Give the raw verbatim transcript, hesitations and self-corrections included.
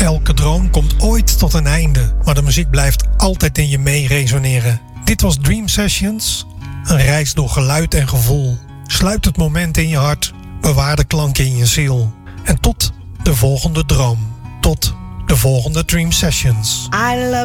Elke droom komt ooit tot een einde, maar de muziek blijft altijd in je mee resoneren. Dit was Dream Sessions, een reis door geluid en gevoel. Sluit het moment in je hart, bewaar de klanken in je ziel. En tot de volgende droom, tot de volgende Dream Sessions. I love